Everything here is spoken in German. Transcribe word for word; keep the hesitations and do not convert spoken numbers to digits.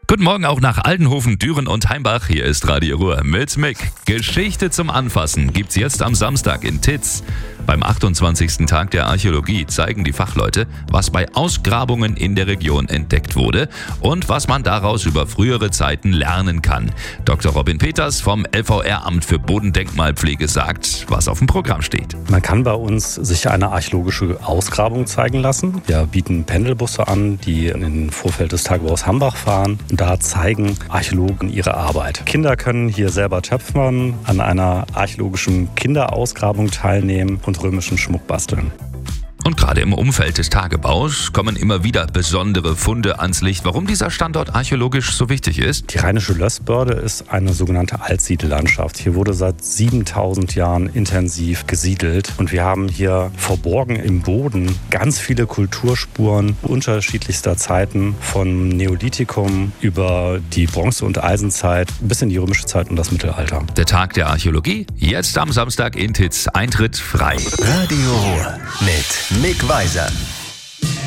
Guten Morgen auch nach Aldenhofen, Düren und Heimbach. Hier ist Radio Ruhr mit Mick. Geschichte zum Anfassen gibt's jetzt am Samstag in Titz. Beim achtundzwanzigsten Tag der Archäologie zeigen die Fachleute, was bei Ausgrabungen in der Region entdeckt wurde und was man daraus über frühere Zeiten lernen kann. Doktor Robin Peters vom L V R-Amt für Bodendenkmalpflege sagt, was auf dem Programm steht. Man kann bei uns sich eine archäologische Ausgrabung zeigen lassen. Wir bieten Pendelbusse an, die in den Vorfeld des Tagebaus Hambach fahren. Und da zeigen Archäologen ihre Arbeit. Kinder können hier selber töpfern, an einer archäologischen Kinderausgrabung teilnehmen und römischen Schmuck basteln. Und gerade im Umfeld des Tagebaus kommen immer wieder besondere Funde ans Licht. Warum dieser Standort archäologisch so wichtig ist? Die Rheinische Lößbörde ist eine sogenannte Altsiedellandschaft. Hier wurde seit siebentausend Jahren intensiv gesiedelt. Und wir haben hier verborgen im Boden ganz viele Kulturspuren unterschiedlichster Zeiten, vom Neolithikum über die Bronze- und Eisenzeit bis in die römische Zeit und das Mittelalter. Der Tag der Archäologie, jetzt am Samstag in Titz. Eintritt frei. Radio Ruhr mit Mick Weiser.